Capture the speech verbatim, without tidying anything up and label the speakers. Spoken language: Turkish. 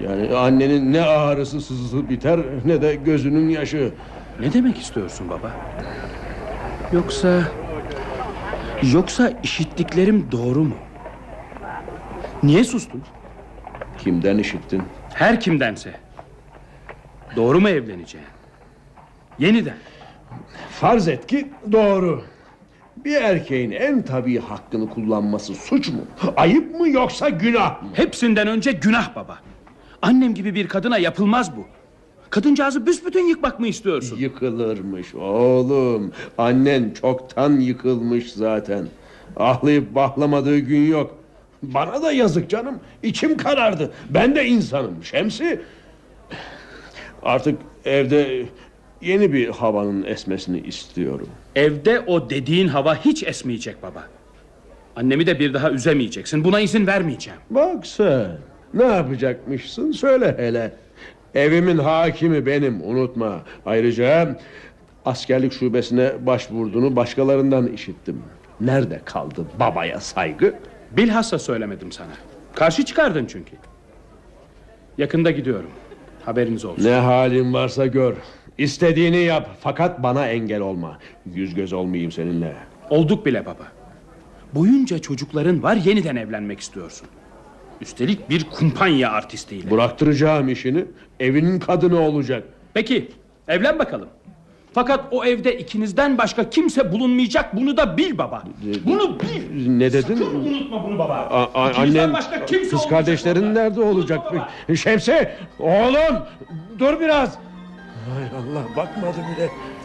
Speaker 1: Yani annenin ne ağrısı sızısı biter ne de gözünün yaşı.
Speaker 2: Ne demek istiyorsun baba? Yoksa... Yoksa işittiklerim doğru mu? Niye sustun?
Speaker 1: Kimden işittin?
Speaker 2: Her kimdense. Doğru mu evleneceğim? Yeniden.
Speaker 1: Farz et ki doğru. Bir erkeğin en tabii hakkını kullanması suç mu? Ayıp mı yoksa günah mı?
Speaker 2: Hepsinden önce günah baba. Annem gibi bir kadına yapılmaz bu. Kadıncağızı büsbütün yıkmak mı istiyorsun?
Speaker 1: Yıkılırmış oğlum. Annen çoktan yıkılmış zaten. Ahlayıp bahlamadığı gün yok. Bana da yazık canım. İçim karardı. Ben de insanım Şemsi. Artık evde yeni bir havanın esmesini istiyorum.
Speaker 2: Evde o dediğin hava hiç esmeyecek baba. Annemi de bir daha üzemeyeceksin. Buna izin vermeyeceğim.
Speaker 1: Bak sen, ne yapacakmışsın söyle hele. Evimin hakimi benim, unutma. Ayrıca askerlik şubesine başvurduğunu başkalarından işittim. Nerede kaldı babaya saygı?
Speaker 2: Bilhassa söylemedim sana. Karşı çıkardın çünkü. Yakında gidiyorum. Haberiniz olsun.
Speaker 1: Ne halin varsa gör. İstediğini yap fakat bana engel olma. Yüz göz olmayayım seninle.
Speaker 2: Olduk bile baba. Boyunca çocukların var, yeniden evlenmek istiyorsun. Üstelik bir kumpanya artistiyle.
Speaker 1: Bıraktıracağım işini. Evinin kadını olacak.
Speaker 2: Peki evlen bakalım. Fakat o evde ikinizden başka kimse bulunmayacak. Bunu da bil baba. Bunu bil.
Speaker 1: Ne dedin?
Speaker 2: Sakın unutma bunu baba.
Speaker 1: A- a- annen, kız kardeşlerin nerede olacak? Şemsi, oğlum dur biraz. Hay Allah, bakmadı bile.